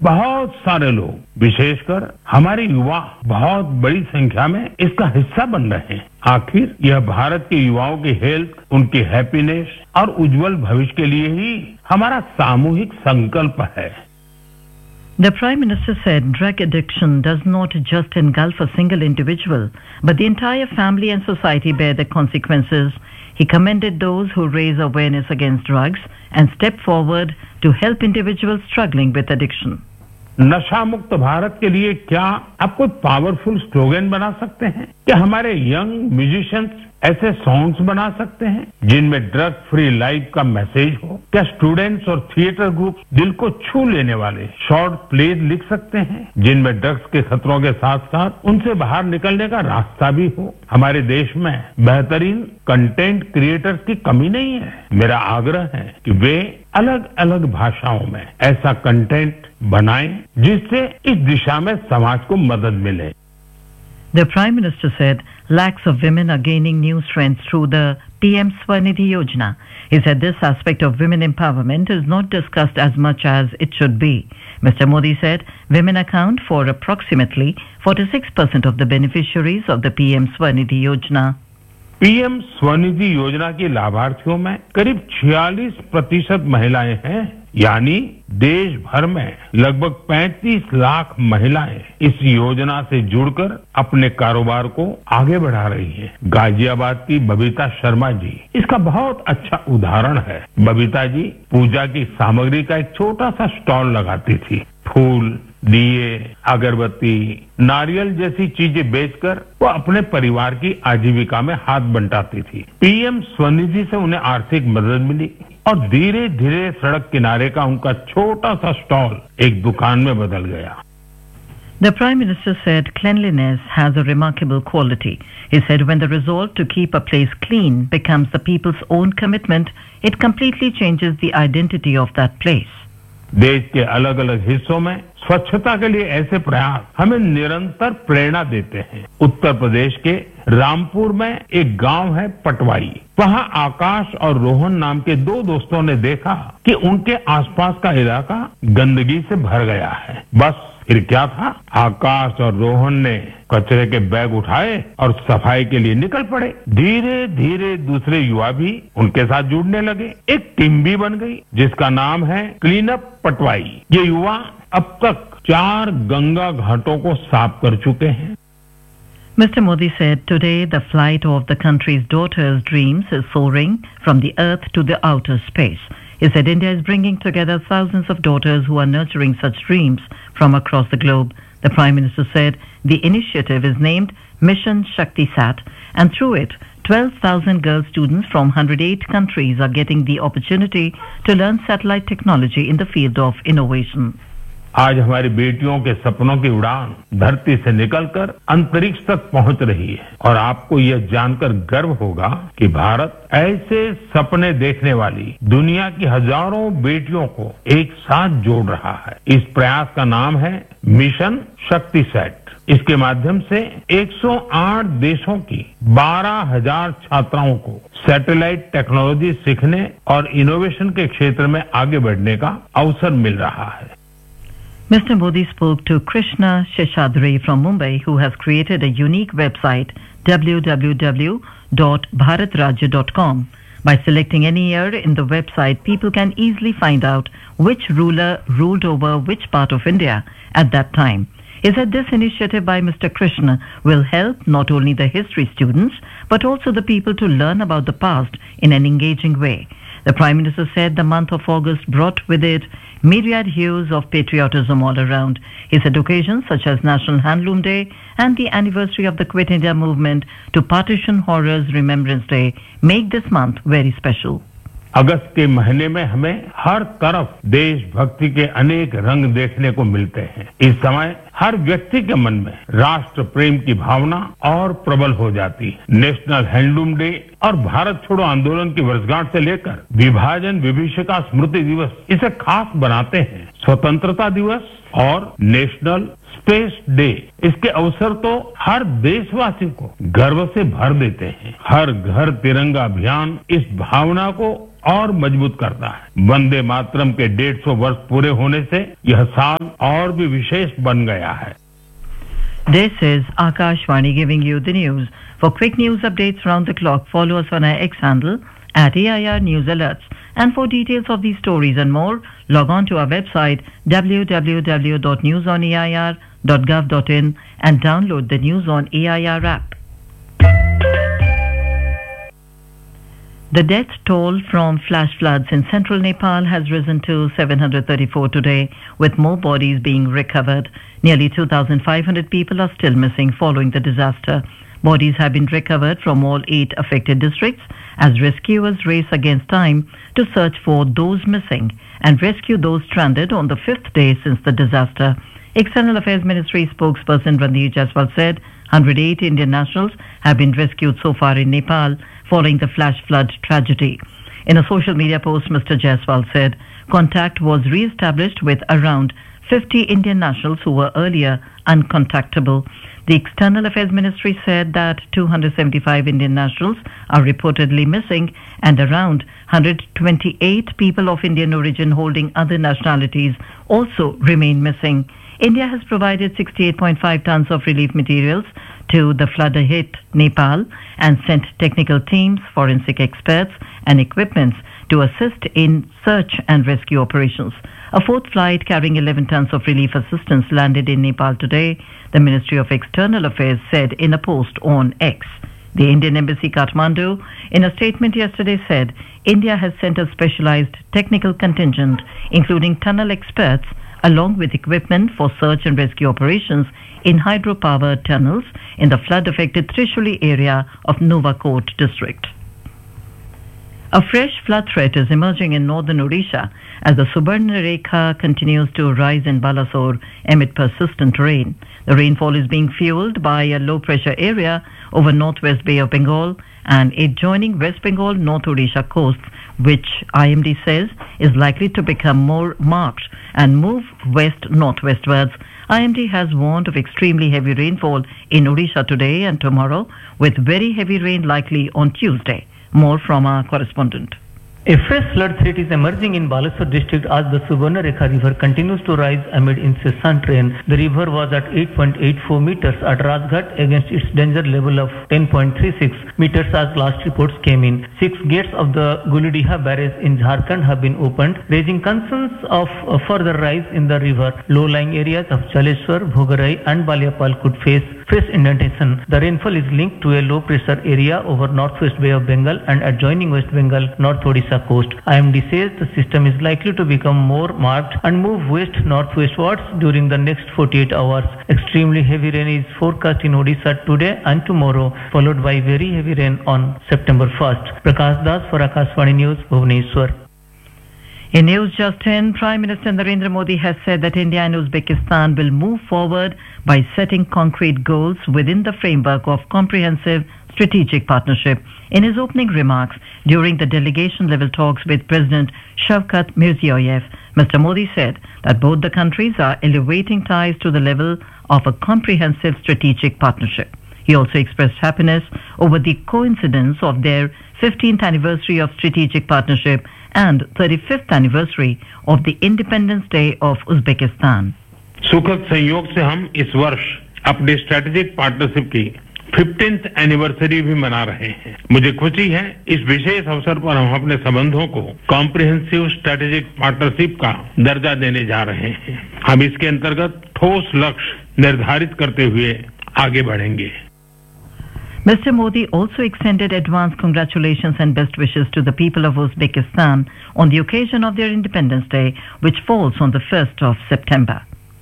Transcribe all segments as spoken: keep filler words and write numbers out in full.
बहुत सारे लोग, विशेषकर हमारे युवा बहुत बड़ी संख्या में इसका हिस्सा बन रहे हैं। आखिर यह भारत के युवाओं की हेल्थ, उनकी हैप्पीनेस और उज्जवल भविष्य के लिए ही हमारा सामूहिक संकल्प है। The Prime Minister said drug addiction does not just engulf a single individual, but the entire family and society bear the consequences. He commended those who raise awareness against drugs and step forward to help individuals struggling with addiction. नशा मुक्त भारत के लिए क्या आप कोई powerful slogan बना सकते हैं? क्या हमारे यंग म्यूजिशियंस ऐसे सॉन्ग्स बना सकते हैं जिनमें ड्रग फ्री लाइफ का मैसेज हो? क्या स्टूडेंट्स और थिएटर ग्रुप दिल को छू लेने वाले शॉर्ट प्लेज लिख सकते हैं जिनमें ड्रग्स के खतरों के साथ साथ उनसे बाहर निकलने का रास्ता भी हो? हमारे देश में बेहतरीन कंटेंट क्रिएटर्स की कमी नहीं है। मेरा आग्रह है कि वे अलग अलग भाषाओं में ऐसा कंटेंट बनाएं जिससे इस दिशा में समाज को मदद मिले। The Prime Minister said lakhs of women are gaining new strength through the P M Swanidhi Yojana. He said this aspect of women empowerment is not discussed as much as it should be. Mister Modi said women account for approximately forty-six percent of the beneficiaries of the P M Swanidhi Yojana. PM Svanidhi योजना के लाभार्थियों में करीब छियालीस प्रतिशत महिलाएं हैं, यानी देश भर में लगभग पैंतीस लाख महिलाएं इस योजना से जुड़कर अपने कारोबार को आगे बढ़ा रही हैं। गाजियाबाद की बबीता शर्मा जी इसका बहुत अच्छा उदाहरण है। बबीता जी पूजा की सामग्री का एक छोटा सा स्टॉल लगाती थी। फूल, दिए, अगरबत्ती, नारियल जैसी चीजें बेचकर वो अपने परिवार की आजीविका में हाथ बंटाती थी। पीएम स्वनिधि से उन्हें आर्थिक मदद मिली और धीरे धीरे सड़क किनारे का उनका छोटा सा स्टॉल एक दुकान में बदल गया। The Prime Minister said cleanliness has a remarkable quality. He said when the resolve to keep a place clean becomes the people's own commitment, it completely changes the identity of that place. देश के अलग अलग हिस्सों में स्वच्छता के लिए ऐसे प्रयास हमें निरंतर प्रेरणा देते हैं। उत्तर प्रदेश के रामपुर में एक गांव है पटवाई। वहां आकाश और रोहन नाम के दो दोस्तों ने देखा कि उनके आसपास का इलाका गंदगी से भर गया है। बस फिर क्या था, आकाश और रोहन ने कचरे के बैग उठाए और सफाई के लिए निकल पड़े। धीरे धीरे दूसरे युवा भी उनके साथ जुड़ने लगे। एक टीम भी बन गई जिसका नाम है क्लीन अप पटवाई। ये युवा अब तक चार गंगा घाटों को साफ कर चुके हैं। Mister Modi said today the flight of the country's daughters' dreams is soaring from the earth to the outer space. He said India is bringing together thousands of daughters who are nurturing such dreams from across the globe. The Prime Minister said the initiative is named Mission Shakti Sat, and through it twelve thousand girl students from one hundred eight countries are getting the opportunity to learn satellite technology in the field of innovation. आज हमारी बेटियों के सपनों की उड़ान धरती से निकलकर अंतरिक्ष तक पहुंच रही है और आपको यह जानकर गर्व होगा कि भारत ऐसे सपने देखने वाली दुनिया की हजारों बेटियों को एक साथ जोड़ रहा है। इस प्रयास का नाम है मिशन शक्ति सेट। इसके माध्यम से एक सौ आठ देशों की बारह हजार छात्राओं को सैटेलाइट टेक्नोलॉजी सीखने और इनोवेशन के क्षेत्र में आगे बढ़ने का अवसर मिल रहा है। Mister Modi spoke to Krishna Sheshadri from Mumbai, who has created a unique website w w w dot bharat rajya dot com. By selecting any year in the website, people can easily find out which ruler ruled over which part of India at that time. He said this initiative by Mister Krishna will help not only the history students but also the people to learn about the past in an engaging way. The Prime Minister said the month of August brought with it myriad hues of patriotism all around. He said occasions such as National Handloom Day and the anniversary of the Quit India movement to Partition Horrors Remembrance Day make this month very special. अगस्त के महीने में हमें हर तरफ देशभक्ति के अनेक रंग देखने को मिलते हैं। इस समय हर व्यक्ति के मन में राष्ट्र प्रेम की भावना और प्रबल हो जाती है। नेशनल हैंडलूम डे और भारत छोड़ो आंदोलन की वर्षगांठ से लेकर विभाजन विभीषिका स्मृति दिवस इसे खास बनाते हैं। स्वतंत्रता दिवस और नेशनल स्पेस डे इसके अवसर तो हर देशवासी को गर्व से भर देते हैं। हर घर तिरंगा अभियान इस भावना को और मजबूत करता है। वंदे मातरम के डेढ़ सौ वर्ष पूरे होने से यह साल और भी विशेष बन गया है। This is Akashvani giving you the news. For quick news updates around the clock, follow us on our X handle at A I R News Alerts. And for details of these stories and more, log on to our website w w w dot news on a i r dot gov dot in and download the News on A I R app. The death toll from flash floods in central Nepal has risen to seven hundred thirty-four today, with more bodies being recovered. Nearly two thousand five hundred people are still missing following the disaster. Bodies have been recovered from all eight affected districts as rescuers race against time to search for those missing and rescue those stranded on the fifth day since the disaster. External Affairs Ministry spokesperson Randeep Jaiswal said one hundred eight Indian nationals have been rescued so far in Nepal following the flash flood tragedy. In a social media post, Mister Jaiswal said contact was re-established with around fifty Indian nationals who were earlier uncontactable. The External Affairs Ministry said that two hundred seventy-five Indian nationals are reportedly missing and around one hundred twenty-eight people of Indian origin holding other nationalities also remain missing. India has provided sixty-eight point five tons of relief materials to the flood-hit Nepal and sent technical teams, forensic experts and equipments to assist in search and rescue operations. A fourth flight carrying eleven tons of relief assistance landed in Nepal today, the Ministry of External Affairs said in a post on X. The Indian Embassy Kathmandu, in a statement yesterday, said India has sent a specialized technical contingent, including tunnel experts, along with equipment for search and rescue operations in hydropower tunnels in the flood-affected Trishuli area of Novakot district. A fresh flood threat is emerging in northern Odisha as the Subarnarekha continues to rise in Balasore amid persistent rain. The rainfall is being fueled by a low-pressure area over northwest Bay of Bengal and adjoining West Bengal North Odisha coast, which I M D says is likely to become more marked and move west-northwestwards. I M D has warned of extremely heavy rainfall in Odisha today and tomorrow, with very heavy rain likely on Tuesday. More from our correspondent. A fresh flood threat is emerging in Balasore district as the Subarnarekha river continues to rise amid incessant rain. The river was at eight point eight four meters at Rajghat against its danger level of ten point three six meters as last reports came in. Six gates of the Gulidiha barrage in Jharkhand have been opened, raising concerns of a further rise in the river. Low-lying areas of Chaleshwar, Bhogarai and Baliapal could face fresh inundation. The rainfall is linked to a low-pressure area over northwest Bay of Bengal and adjoining West Bengal, North Odisha coast. I M D says the system is likely to become more marked and move west-northwestwards during the next forty-eight hours. Extremely heavy rain is forecast in Odisha today and tomorrow, followed by very heavy rain on September first. Prakash Das for Akashvani News, Bhubaneswar. In news just in, Prime Minister Narendra Modi has said that India and Uzbekistan will move forward by setting concrete goals within the framework of comprehensive strategic partnership. In his opening remarks during the delegation-level talks with President Shavkat Mirziyoyev, Mister Modi said that both the countries are elevating ties to the level of a comprehensive strategic partnership. He also expressed happiness over the coincidence of their fifteenth anniversary of strategic partnership and thirty-fifth anniversary of the Independence Day of Uzbekistan. सुखद संयोग से हम इस वर्ष अपने strategic partnership की fifteenth anniversary भी मना रहे हैं। मुझे खुशी है इस विशेष अवसर पर हम अपने संबंधों को कॉम्प्रिहेंसिव स्ट्रेटेजिक पार्टनरशिप का दर्जा देने जा रहे हैं। हम इसके अंतर्गत ठोस लक्ष्य निर्धारित करते हुए आगे बढ़ेंगे। Mister Modi also extended advance congratulations and best wishes to the people of Uzbekistan on the occasion of their Independence Day, which falls on the first of September.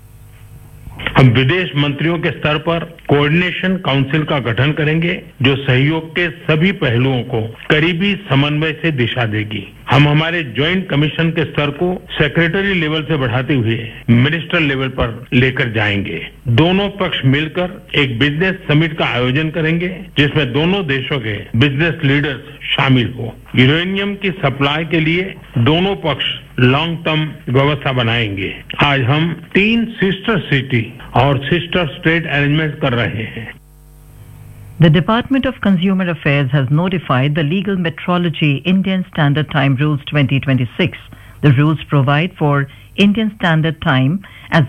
हम विदेश मंत्रियों के स्तर पर कोऑर्डिनेशन काउंसिल का गठन करेंगे जो सहयोग के सभी पहलुओं को करीबी समन्वय से दिशा देगी। हम हमारे ज्वाइंट कमीशन के स्तर को सेक्रेटरी लेवल से बढ़ाते हुए मिनिस्टर लेवल पर लेकर जाएंगे। दोनों पक्ष मिलकर एक बिजनेस समिट का आयोजन करेंगे जिसमें दोनों देशों के बिजनेस लीडर्स शामिल हो। यूरेनियम की सप्लाई के लिए दोनों पक्ष लॉन्ग टर्म व्यवस्था बनाएंगे। आज हम तीन सिस्टर सिटी और सिस्टर स्टेट अरेंजमेंट कर रहे हैं। The Department of Consumer Affairs has notified the Legal Metrology Indian Standard Time Rules twenty twenty-six. The rules provide for Indian Standard Time as